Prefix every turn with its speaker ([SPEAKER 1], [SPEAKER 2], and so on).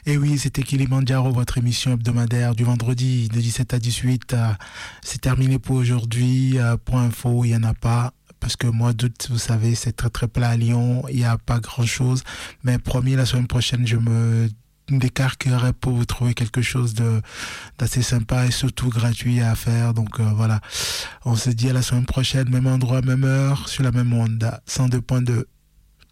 [SPEAKER 1] Et oui, c'était Kilimandjaro, votre émission hebdomadaire du vendredi de 17 à 18. C'est terminé pour aujourd'hui. Pour info, il n'y en a pas. Parce que mois d'août, vous savez, c'est très très plat à Lyon. Il n'y a pas grand-chose. Mais promis, la semaine prochaine, je me décarquerai pour vous trouver quelque chose d'assez sympa et surtout gratuit à faire. Donc voilà, on se dit à la semaine prochaine, même endroit, même heure, sur la même onde, 102.2.